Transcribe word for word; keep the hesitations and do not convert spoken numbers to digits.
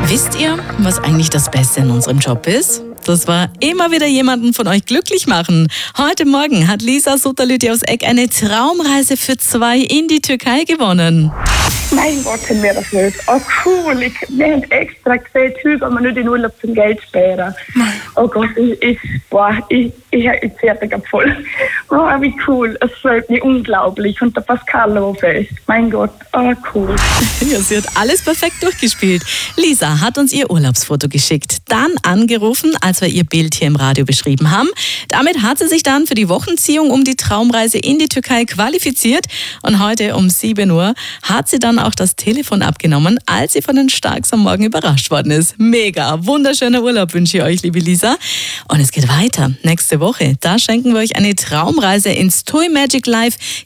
Wisst ihr, was eigentlich das Beste in unserem Job ist? Das war immer wieder jemanden von euch glücklich machen. Heute Morgen hat Lisa Sutterlütti aus Eck eine Traumreise für zwei in die Türkei gewonnen. Mein Gott, sind wir erfüllt. Oh cool, ich, wir haben extra gesehen, heute gehen wir nicht in Urlaub zum Geld sparen. Oh Gott, ich, ich, boah, ich, ich, ich zerre gerade voll. Oh, wie cool, es freut mich unglaublich. Und der Pascal-Fest, mein Gott, oh cool. Ja, sie hat alles perfekt durchgespielt. Lisa hat uns ihr Urlaubsfoto geschickt, dann angerufen, als wir ihr Bild hier im Radio beschrieben haben. Damit hat sie sich dann für die Wochenziehung um die Traumreise in die Türkei qualifiziert. Und heute um sieben Uhr hat sie dann auch das Telefon abgenommen, als sie von den Starks am Morgen überrascht worden ist. Mega, wunderschöner Urlaub wünsche ich euch, liebe Lisa. Und es geht weiter. Nächste Woche, da schenken wir euch eine Traumreise ins TUI Magic Life